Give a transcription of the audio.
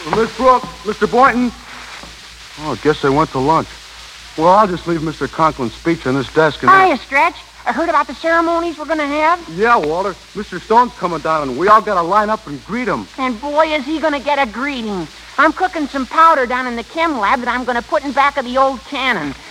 Miss Brooks, Mr. Boynton. Oh, I guess they went to lunch. Well, I'll just leave Mr. Conklin's speech on this desk and... Hiya, Stretch. I heard about the ceremonies we're going to have. Yeah, Walter. Mr. Stone's coming down, and we all got to line up and greet him. And boy, is he going to get a greeting. I'm cooking some powder down in the chem lab that I'm going to put in back of the old cannon.